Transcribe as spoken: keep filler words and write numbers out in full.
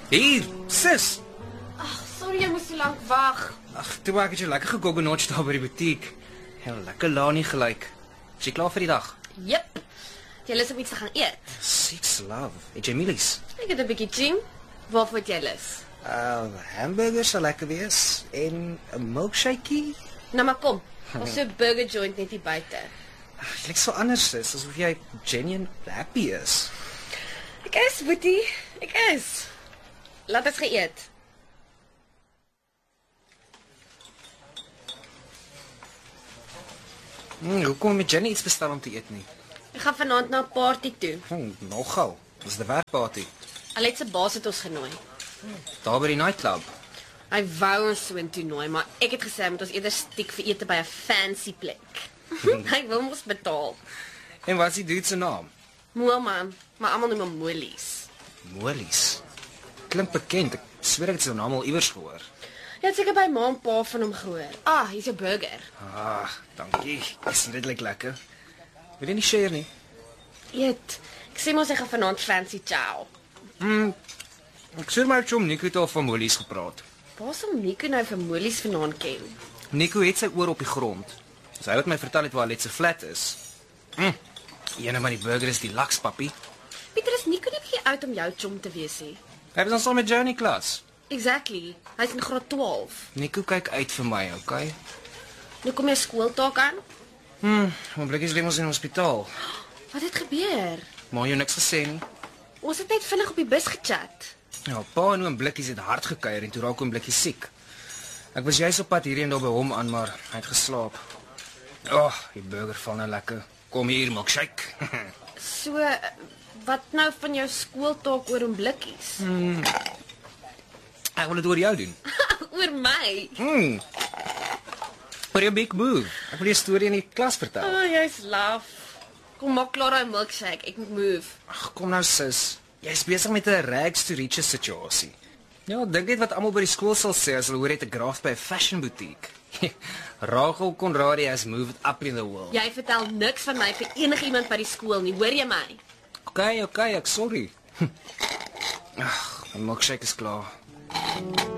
Hier, sis. Ag, sorry jy moes so lank wag. Ag, toe maak ek jy lekker gegoggenotch daar by die butiek. Ja, lekker laanie gelyk. Is jy klaar vir die dag? Jep. Jy lus om iets te gaan eet. Six love. Het jy mielies? Ek het 'n bietjie ching. Waarvoor het jy lus? Uh, hamburgers sal lekker wees en 'n milkshakeie. Nou maar kom. Ons so 'n burger joint net hier buite. Ag, jy lyk so anders sis, asof jy genuine happy is. Ek is, Boetie. Ek is. Laat ons geëet. Hmm, hoekom met Jenny iets bestel om te eet nie? Ek gaan vanaand na 'n party toe. Hmm, nogal. Dis 'n werkparty. Alet se baas het ons genooi. Daar by die nightclub. Hy wou ons so intoe nooi, maar ek het gesê moet ons eerder stiek vir ete by 'n fancy plek. Hy wil ons betaal. En wat is die dude se naam? Moelman, maar almal noem hom Molies. Molies. Klink bekend. Ek sweer ek het sy naam al iewers gehoor. Jy het seker by ma en pa van hom gehoor. Ah, hier's 'n burger. Ah, dankie. Dis redelik lekker. Wil jy nie share nie? Eet. Ek sê mos ek gaan vanaand fancy chow. Mm. Ek sê maar chom Nico het al van Molies gepraat. Waar sal Nico nou vir Molies vanaand ken? Nico het sy oor op die grond. Dus hy het my vertel het waar Alet se flat is. Mm. Ene van die burger is die laks, papi. Pieter, is Nico nie bietjie oud om jou chom te wees nie? Hy was dan saam met Journey klas. Exactly. Hy's in graad twaalf. Nico kyk uit vir my, okay? Nou kom jy skooltaak aan? Hm, my blikkies lê ons in die hospitaal. Wat het gebeur? Maar jy niks gesê nie. Ons het net vinnig op die bus gechat. Ja, pa en oom Blikkies het hard gekuier en toe raak oom Blikkies siek. Ek was juis op pad hierheen daar by hom aan, maar hy het geslaap. Ag, oh, die burger val nou lekker. Kom hier, milkshake. So, wat nou van jou skooltaak oor om blikkies? Hmm. Ek wil dit oor jou doen. Oor my? Hmm. Oor jou big move. Ek wil jy 'n storie in die klas vertel. Oh, jy's laf. Kom maak klaar daai milkshake, ek moet move. Ag, kom nou sis. Jy's besig met 'n rags to riches situasie. Ja, dink net wat almal by die skool sal sê as hulle hoor jy het 'n graaf by 'n fashion boutique. Rachel Conradie has moved up in the world. Jy vertel niks van my vir enigiemand by die skool nie, hoor jy my? Okay, okay, ek sorry. Ag, my milkshake is klaar.